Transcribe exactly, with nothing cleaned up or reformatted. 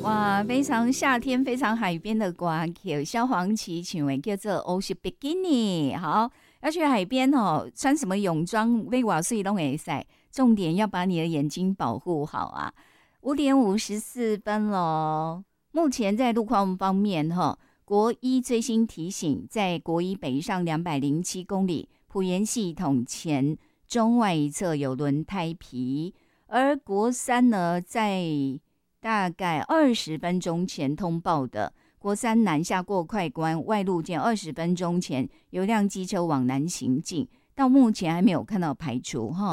哇，非常夏天、非常海边的歌曲，萧煌奇唱的叫做《Ocean Bikini》。好，要去海边哦，穿什么泳装、威瓦水都可晒，重点要把你的眼睛保护好啊！五点五十四分喽。目前在路况方面，哈，国一最新提醒，在国一北上两百零七公里，埔盐系统前中外一侧有轮胎皮，而国三呢，在大概二十分钟前通报的国三南下过快关外路线，二十分钟前有辆机车往南行进，到目前还没有看到排除哈。